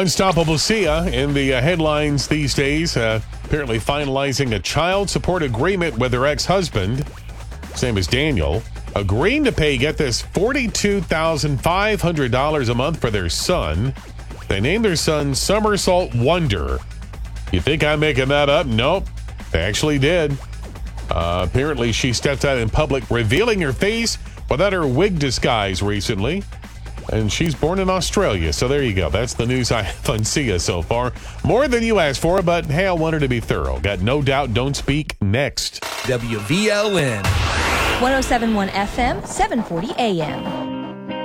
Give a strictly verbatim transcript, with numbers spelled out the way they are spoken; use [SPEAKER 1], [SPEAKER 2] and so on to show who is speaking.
[SPEAKER 1] Unstoppable Sia in the uh, headlines these days, uh, apparently finalizing a child support agreement with her ex-husband, same as Daniel, agreeing to pay, get this, forty-two thousand five hundred dollars a month for their son. They named their son Somersault Wonder. You think I'm making that up? Nope, they actually did. Uh, apparently, she stepped out in public revealing her face without her wig disguise recently. And she's born in Australia. So there you go. That's the news I have on Sia so far. More than you asked for, but hey, I wanted to be thorough. Got No Doubt, Don't Speak next.
[SPEAKER 2] W V L N.
[SPEAKER 3] one oh seven point one F M, seven forty A M.